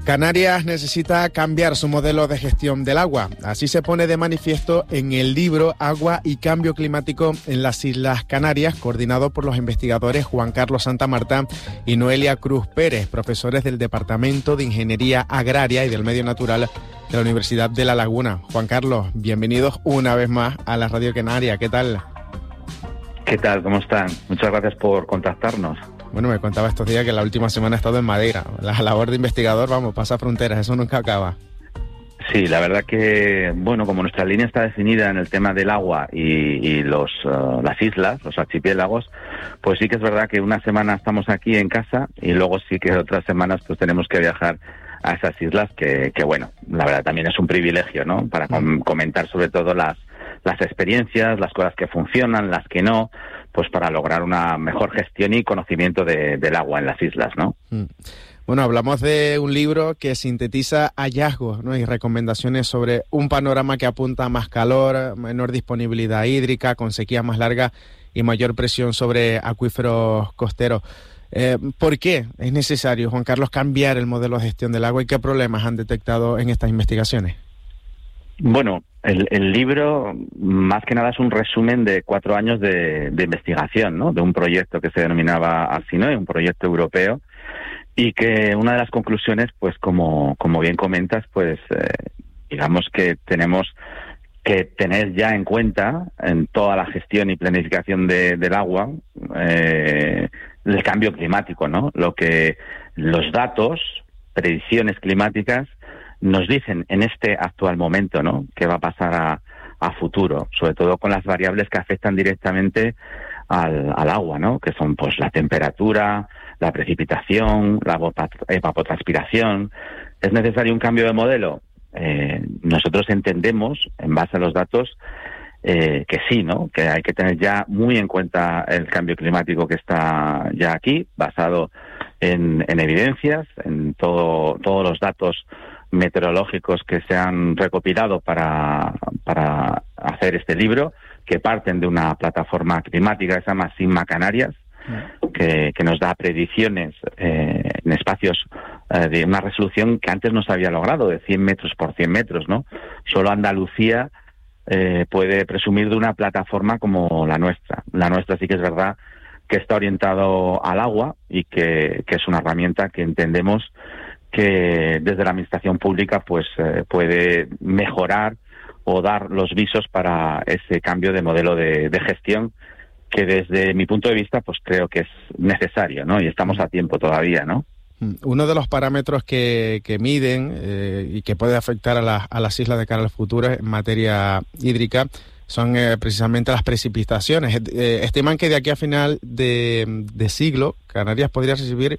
Canarias necesita cambiar su modelo de gestión del agua. Así se pone de manifiesto en el libro Agua y Cambio Climático en las Islas Canarias, coordinado por los investigadores Juan Carlos Santamarta y Noelia Cruz Pérez, profesores del Departamento de Ingeniería Agraria y del Medio Natural de la Universidad de La Laguna. Juan Carlos, bienvenidos una vez más a la Radio Canaria. ¿Qué tal? ¿Qué tal? ¿Cómo están? Muchas gracias por contactarnos. Bueno, me contaba estos días que la última semana ha estado en Madeira. La labor de investigador, pasa fronteras, eso nunca acaba. Sí, la verdad que, como nuestra línea está definida en el tema del agua y las islas, los archipiélagos, pues sí que es verdad que una semana estamos aquí en casa y luego sí que otras semanas pues tenemos que viajar a esas islas que la verdad también es un privilegio, ¿no? Para comentar sobre todo las experiencias, las cosas que funcionan, las que no, pues para lograr una mejor gestión y conocimiento del agua en las islas, ¿no? Bueno, hablamos de un libro que sintetiza hallazgos, ¿no? Y recomendaciones sobre un panorama que apunta a más calor, menor disponibilidad hídrica, con sequías más largas y mayor presión sobre acuíferos costeros. ¿Por qué es necesario, Juan Carlos, cambiar el modelo de gestión del agua y qué problemas han detectado en estas investigaciones? Bueno, el libro más que nada es un resumen de 4 años de investigación, ¿no? De un proyecto que se denominaba Alcinoe, un proyecto europeo, y que una de las conclusiones, pues como bien comentas, pues digamos que tenemos que tener ya en cuenta en toda la gestión y planificación del agua el cambio climático, ¿no? Lo que los datos, predicciones climáticas nos dicen en este actual momento, ¿no? ¿Qué va a pasar a futuro? Sobre todo con las variables que afectan directamente al agua, ¿no? Que son pues la temperatura, la precipitación, la evapotranspiración. ¿Es necesario un cambio de modelo? Nosotros entendemos, en base a los datos, que sí, ¿no? Que hay que tener ya muy en cuenta el cambio climático que está ya aquí, basado en evidencias, en todos los datos meteorológicos que se han recopilado para hacer este libro, que parten de una plataforma climática que se llama Sigma Canarias, que nos da predicciones en espacios de una resolución que antes no se había logrado, de 100 metros por 100 metros, ¿no? Solo Andalucía puede presumir de una plataforma como la nuestra. La nuestra sí que es verdad que está orientado al agua y que es una herramienta que entendemos que desde la administración pública pues puede mejorar o dar los visos para ese cambio de modelo de gestión que desde mi punto de vista pues creo que es necesario, ¿no? Y estamos a tiempo todavía, ¿no? Uno de los parámetros que miden y que puede afectar a las islas de cara al futuro en materia hídrica son precisamente las precipitaciones. Estiman que de aquí a final de siglo Canarias podría recibir